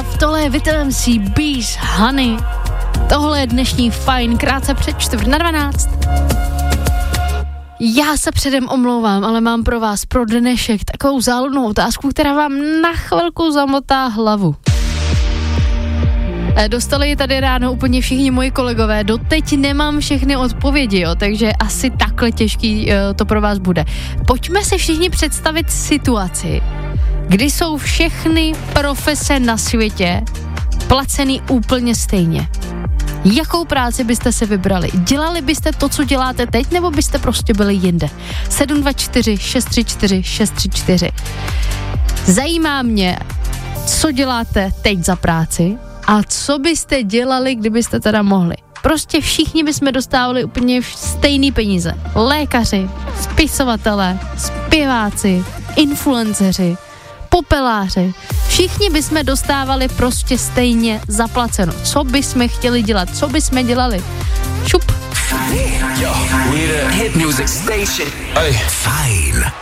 Love, tohle je Vitamin C, Bees, Honey. Tohle je dnešní Fajn, krátce před 11:45. Já se předem omlouvám, ale mám pro vás pro dnešek takovou záludnou otázku, která vám na chvilku zamotá hlavu. Dostali ji tady ráno úplně všichni moji kolegové, doteď nemám všechny odpovědi, jo, takže asi takhle těžký to pro vás bude. Pojďme si všichni představit situaci, kdy jsou všechny profese na světě placený úplně stejně. Jakou práci byste si vybrali? Dělali byste to, co děláte teď, nebo byste prostě byli jinde? 724 634 634. Zajímá mě, co děláte teď za práci a co byste dělali, kdybyste teda mohli. Prostě všichni bychom dostávali úplně stejný peníze. Lékaři, spisovatelé, zpěváci, influenceři, popeláři. Všichni bychom dostávali prostě stejně zaplaceno. Co bychom chtěli dělat? Co bychom dělali? Šup. Yo, we the hit music station. Hey. Fajn